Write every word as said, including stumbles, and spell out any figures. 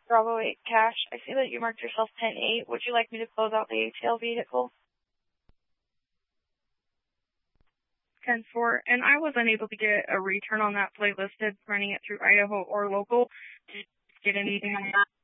Bravo eight cash. I see that you marked yourself ten eight. Would you like me to close out the A T L vehicle? ten four. And I was unable to get a return on that plate listed running it through Idaho or local. Did you get anything on that?